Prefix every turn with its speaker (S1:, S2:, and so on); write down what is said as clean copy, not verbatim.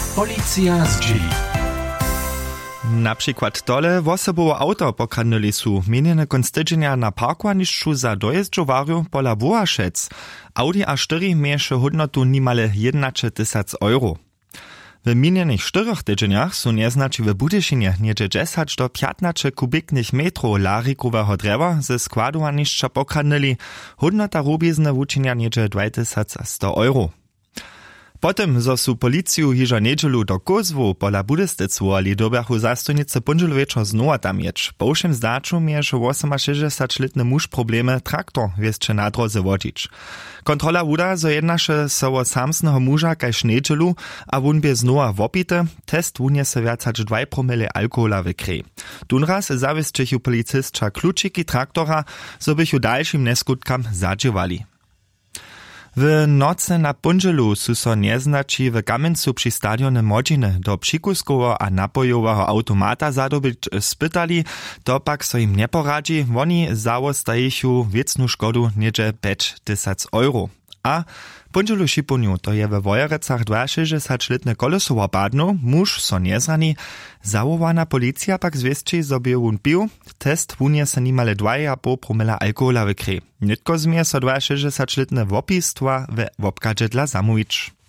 S1: Policja z dzieli.
S2: Na przykład tole wosobowe auto pokradnuli su mieniene konstydzenia na parkowaniszczu za dojezdżowarju pola Wołaszec. Audi A4 mieše hodnotu nimale 11 000 euro. W minionych 4 tydzieniach su nieznači w Budyszynie niedzie 10 do 15 kubiknych metrów larikowego drewa ze składowaniszcza pokradnuli. Hodnota rubizny wučinia niedzie 2100 euro. Potem, zo su policiju hižo nedželu do Kozwu pola Budystycu ali dobiachu zastojnice ponželu večer znowa tam ječ. Po všem zdaču mieše 68-letny muž problemy traktor wieszcze na drodze wodzić. Kontrola wuda, zo jednaše so o samsnego muža kaž nedželu, a wun bie znowa wopite, test wuniese viacač 2 promile alkohola w krwi. Dunraz zawisćechu policistča klučiki traktora, zo bychu dalšim neskutkam zadźiewali. W nocy na punželu su so nieznači w Kamencu przy stadionie Modziny do přikuskového a napojového automata zadobyć spytali, to pak so im nie poradzi, oni zawostajichu wiecnu szkodu niedzie 5000 euro. A punželu šipuniu, to je we Wojerecach 62-letny kolesowo padnu, muž so niezrani, zawołana policja pak zwiesči sobie wun pił, test wuniese nimale 2,5 promila alkohola w krwi. Nitko zmije so 62-letny wopistwa w obkadzie dla zamówić.